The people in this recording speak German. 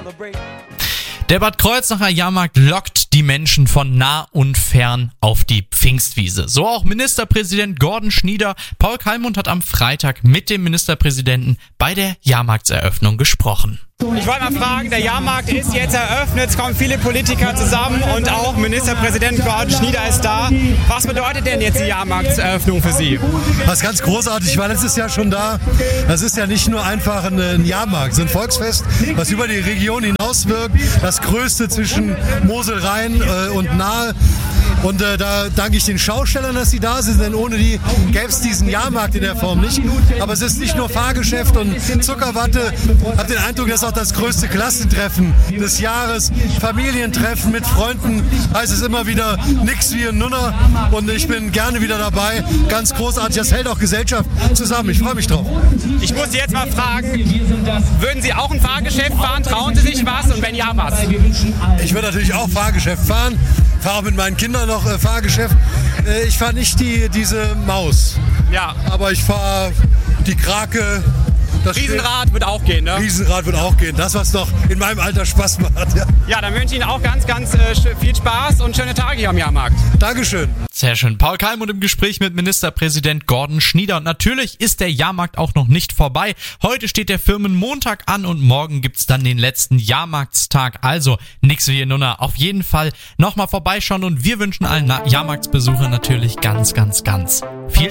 Der Bad Kreuznacher Jahrmarkt lockt die Menschen von nah und fern auf die Pfingstwiese. So auch Ministerpräsident Gordon Schnieder. Paul Kallmund hat am Freitag mit dem Ministerpräsidenten bei der Jahrmarktseröffnung gesprochen. Ich wollte mal fragen, der Jahrmarkt ist jetzt eröffnet, es kommen viele Politiker zusammen und auch Ministerpräsident Gordon Schnieder ist da. Was bedeutet denn jetzt die Jahrmarktseröffnung für Sie? Das ist ganz großartig, ich war letztes Jahr schon da. Das ist ja nicht nur einfach ein Jahrmarkt, es ist ein Volksfest, was über die Region hinaus wirkt. Das größte zwischen Mosel, Rhein und Nahe. Und da danke ich den Schaustellern, dass sie da sind, denn ohne die gäbe es diesen Jahrmarkt in der Form nicht. Aber es ist nicht nur Fahrgeschäft und Zuckerwatte. Ich habe den Eindruck, das ist auch das größte Klassentreffen des Jahres. Familientreffen mit Freunden heißt es immer wieder nix wie ein Nunner. Und ich bin gerne wieder dabei. Ganz großartig, das hält auch Gesellschaft zusammen. Ich freue mich drauf. Ich muss Sie jetzt mal fragen, würden Sie auch ein Fahrgeschäft fahren? Trauen Sie sich was? Und wenn ja, was? Ich würde natürlich auch Fahrgeschäft fahren. Fahre auch mit meinen Kindern noch Fahrgeschäft. Ich fahre nicht diese Maus. Ja. Aber ich fahre die Krake. Riesenrad wird auch gehen, ne? Riesenrad wird auch gehen. Das, was doch in meinem Alter Spaß macht. Ja, dann wünsche ich Ihnen auch ganz viel Spaß und schöne Tage hier am Jahrmarkt. Dankeschön. Sehr schön. Paul Kallmund im Gespräch mit Ministerpräsident Gordon Schnieder. Und natürlich ist der Jahrmarkt auch noch nicht vorbei. Heute steht der Firmenmontag an und morgen gibt's dann den letzten Jahrmarktstag. Also nix wie in Nunna. Auf jeden Fall nochmal vorbeischauen und wir wünschen allen Jahrmarktsbesuchern natürlich ganz viel